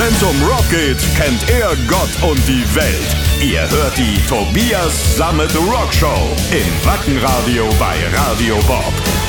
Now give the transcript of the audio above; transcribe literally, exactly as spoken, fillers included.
Wenn's um Rock geht, kennt er Gott und die Welt. Ihr hört die Tobias Sammet Rock Show im Wackenradio bei Radio Bob.